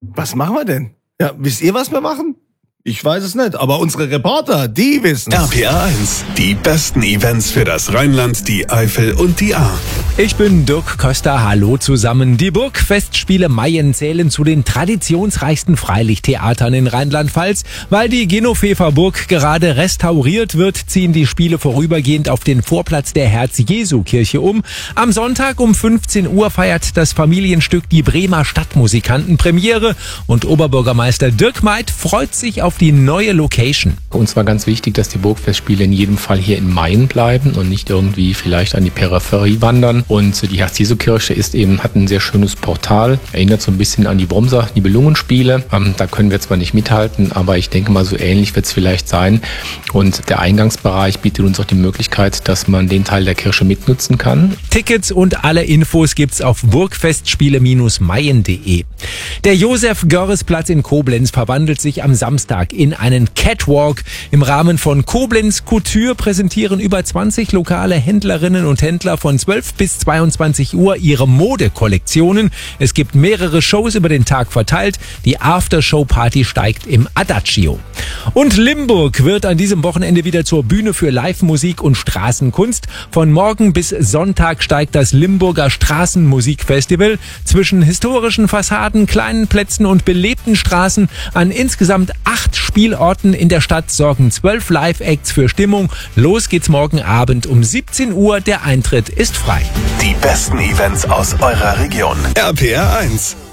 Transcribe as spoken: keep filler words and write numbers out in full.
Was machen wir denn? Ja, wisst ihr, was wir machen? Ich weiß es nicht, aber unsere Reporter, die wissen. R P R eins, die besten Events für das Rheinland, die Eifel und die Ahr. Ich bin Dirk Köster, hallo zusammen. Die Burgfestspiele Mayen zählen zu den traditionsreichsten Freilichttheatern in Rheinland-Pfalz. Weil die Genoveffer Burg gerade restauriert wird, ziehen die Spiele vorübergehend auf den Vorplatz der Herz-Jesu-Kirche um. Am Sonntag um fünfzehn Uhr feiert das Familienstück die Bremer Stadtmusikanten Premiere und Oberbürgermeister Dirk Meid freut sich auf die neue Location. Uns war ganz wichtig, dass die Burgfestspiele in jedem Fall hier in Mayen bleiben und nicht irgendwie vielleicht an die Peripherie wandern. Und die Herz-Jesu-Kirche ist eben, hat ein sehr schönes Portal, erinnert so ein bisschen an die Wormser Nibelungenspiele. Ähm, da können wir zwar nicht mithalten, aber ich denke mal, so ähnlich wird es vielleicht sein. Und der Eingangsbereich bietet uns auch die Möglichkeit, dass man den Teil der Kirche mitnutzen kann. Tickets und alle Infos gibt's auf burgfestspiele Bindestrich mayen punkt de. Der Josef-Görres-Platz in Koblenz verwandelt sich am Samstag in einen Catwalk. Im Rahmen von Koblenz Couture präsentieren über zwanzig lokale Händlerinnen und Händler von zwölf bis zweiundzwanzig Uhr ihre Modekollektionen. Es gibt mehrere Shows über den Tag verteilt. Die Aftershow-Party steigt im Adagio. Und Limburg wird an diesem Wochenende wieder zur Bühne für Live-Musik und Straßenkunst. Von morgen bis Sonntag steigt das Limburger Straßenmusikfestival zwischen historischen Fassaden, kleinen Plätzen und belebten Straßen an insgesamt acht Spielorten in der Stadt sorgen zwölf Live-Acts für Stimmung. Los geht's morgen Abend um siebzehn Uhr. Der Eintritt ist frei. Die besten Events aus eurer Region. R P R eins.